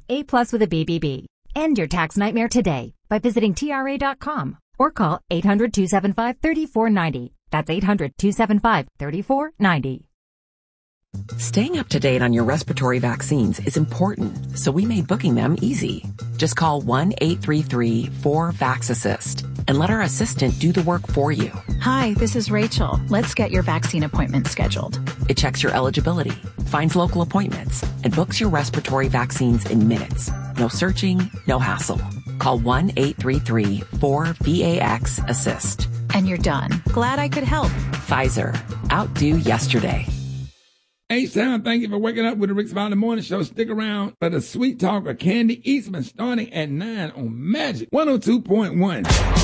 A+ with a BBB. End your tax nightmare today by visiting TRA.com or call 800-275-3490. That's 800-275-3490. Staying up to date on your respiratory vaccines is important, so we made booking them easy. Just call 1-833-4-VAX-ASSIST and let our assistant do the work for you. Hi, this is Rachel. Let's get your vaccine appointment scheduled. It checks your eligibility, finds local appointments, and books your respiratory vaccines in minutes. No searching, no hassle. Call 1-833-4-VAX-ASSIST. And you're done. Glad I could help. Pfizer. Outdo yesterday. H-Town, thank you for waking up with the Rick Smiley Morning Show. Stick around for the Sweet Talk of Candy Eastman starting at 9 on Magic 102.1.